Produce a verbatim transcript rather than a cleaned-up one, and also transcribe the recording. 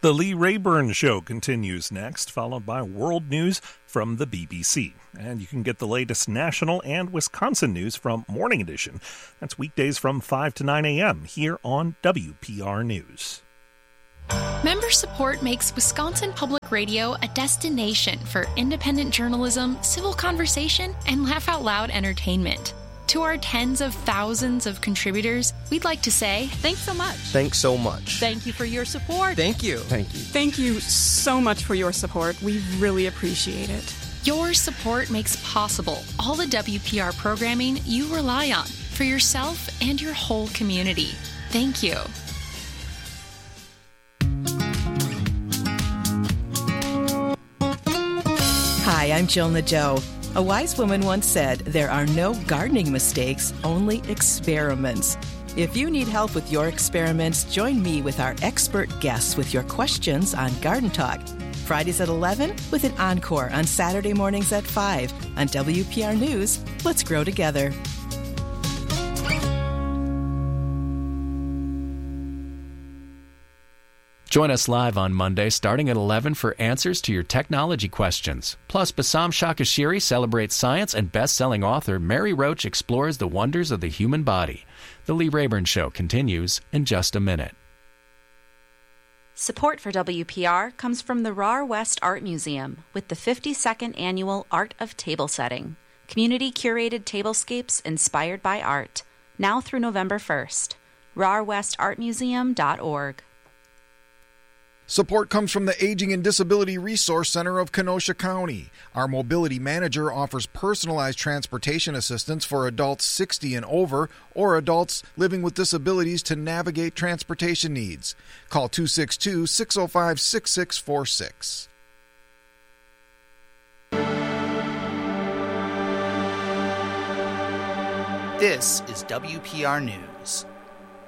The Lee Rayburn Show continues next, followed by world news from the B B C. And you can get the latest national and Wisconsin news from Morning Edition. That's weekdays from five to nine a.m. here on W P R News. Member support makes Wisconsin Public Radio a destination for independent journalism, civil conversation, and laugh-out-loud entertainment. To our tens of thousands of contributors, we'd like to say, thanks so much. Thanks so much. Thank you for your support. Thank you. Thank you. Thank you so much for your support. We really appreciate it. Your support makes possible all the W P R programming you rely on for yourself and your whole community. Thank you. Hi, I'm Jonah Joe. A wise woman once said, there are no gardening mistakes, only experiments. If you need help with your experiments, join me with our expert guests with your questions on Garden Talk. Fridays at eleven with an encore on Saturday mornings at five on W P R News. Let's grow together. Join us live on Monday starting at eleven for answers to your technology questions. Plus, Bassam Shakashiri celebrates science and best-selling author Mary Roach explores the wonders of the human body. The Lee Rayburn Show continues in just a minute. Support for W P R comes from the R A R West Art Museum with the fifty-second Annual Art of Table Setting, community-curated tablescapes inspired by art, now through November first. R A R west art museum dot org. Support comes from the Aging and Disability Resource Center of Kenosha County. Our mobility manager offers personalized transportation assistance for adults sixty and over or adults living with disabilities to navigate transportation needs. Call two six two, six oh five, six six four six. This is W P R News.